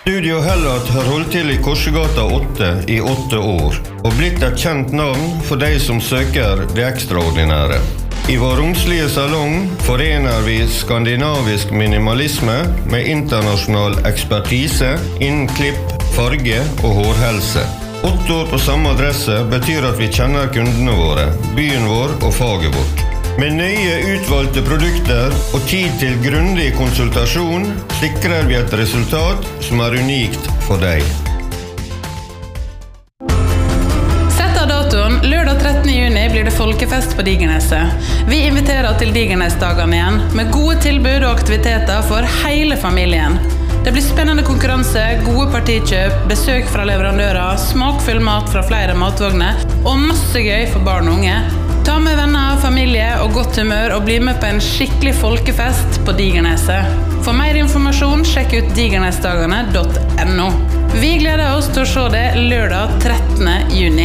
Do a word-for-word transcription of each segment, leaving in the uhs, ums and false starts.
Studio Hellat har holdt til I Korsegata åtte I åtte år, og blitt et kjent navn for de som søker det ekstraordinære. I vår romslige salong forener vi skandinavisk minimalisme med internasjonal ekspertise innen klipp, farge og hårhelse. Åtte år på samme adresse betyr at vi kjenner kundene våre, byen vår og faget vårt. Med nøye utvalgte produkter og tid til grundig konsultasjon sikrer vi et resultat som er unikt for deg. Sett av datoen, lørdag trettende juni blir det folkefest på Digerneset. Vi inviterer til Digernesdagene igjen, med gode tilbud og aktiviteter for hele familien. Det blir spennende konkurranse, gode partikjøp, besøk fra leverandører, smakfull mat fra flere matvogner og masse gøy for barn og unge. Ta med venner, familie og godt humør og bli med på en skikkelig folkefest på Digerneset. For mer informasjon, sjekk ut digernesdagene punktum no. Vi gleder oss til å se det lørdag trettende juni.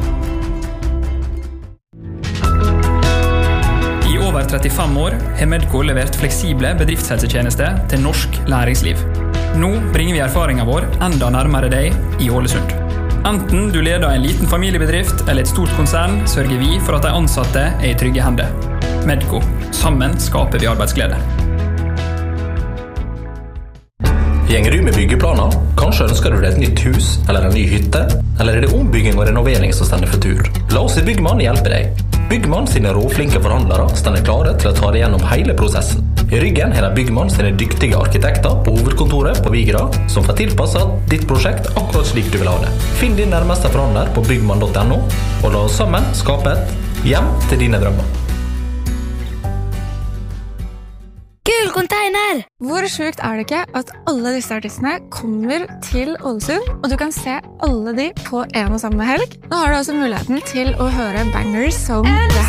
I over trettifem år har Medco levert fleksible bedriftshelsetjenester til norsk næringsliv. Nå bringer vi erfaringen vår enda nærmere deg I Ålesund. Enten du leder en liten familiebedrift eller et stort konsern, sørger vi for at de ansatte er I trygge hender. Medco. Sammen skaper vi arbeidsglede. Gjenger du med byggeplaner? Kanskje ønsker du deg et nytt hus eller en ny hytte? Eller er det ombygging og renovering som stender for tur? La oss I Byggmann hjelpe deg. Byggmann sine råflinke forhandlere stender klare til å ta deg gjennom hele prosessen. I ryggen har de Byggmann sine dyktige arkitekter på hovedkontoret på Vigra som får tilpasset ditt prosjekt akkurat slik du vil ha det. Finn din nærmeste forhandler på byggmann punktum no og la oss sammen skape et hjem til dine drømmer. Gul container! Hvor sjukt er det ikke at alle disse artistene kommer til Ålesund, og du kan se alle de på en og samme helg? Nå har du også muligheten til å høre bangers som det